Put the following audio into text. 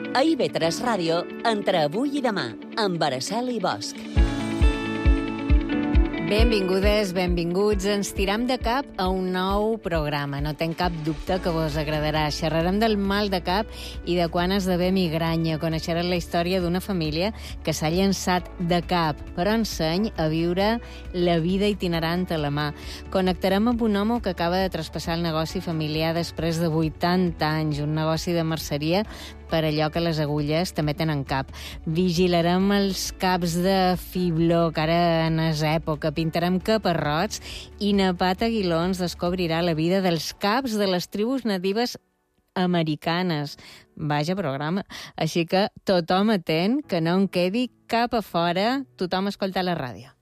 A IB3 Ràdio, entre avui i demà, amb Araceli Bosch. Benvingudes, benvinguts. Ens tiram de cap a un nou programa. No tenc cap dubte que vos agradarà. Xerrarem del mal de cap i de quan esdevé migranya. Coneixerem la història d'una família que s'ha llançat de cap, però enseny a viure la vida itinerant a la mà. Connectarem amb un home que acaba de traspassar el negoci familiar després de 80 anys, un negoci de merceria per allò que les agulles també tenen cap. Vigilarem els caps de fibló, que ara en és època. Pintarem caparrots i Napat Aguilons descobrirà la vida dels caps de les tribus natives americanes. Vaja programa. Així que tothom atent, que no en quedi cap a fora. Tothom escolta la ràdio.